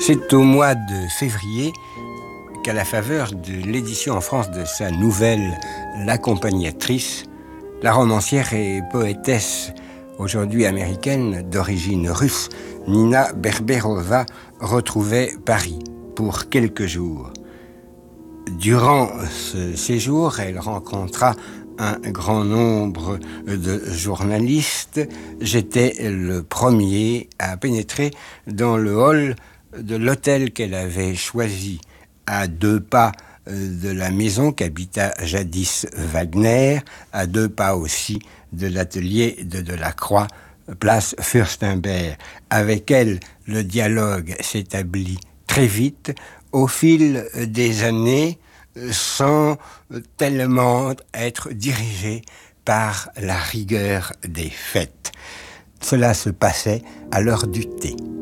C'est au mois de février qu'à la faveur de l'édition en France de sa nouvelle L'accompagnatrice, la romancière et poétesse aujourd'hui américaine d'origine russe, Nina Berberova, retrouvait Paris pour quelques jours. Durant ce séjour, elle rencontra un grand nombre de journalistes. J'étais le premier à pénétrer dans le hall de l'hôtel qu'elle avait choisi, à 2 pas de la maison qu'habita jadis Wagner, à 2 pas aussi de l'atelier de Delacroix, place Furstenberg. Avec elle, le dialogue s'établit très vite, au fil des années, sans tellement être dirigé par la rigueur des fêtes. Cela se passait à l'heure du thé.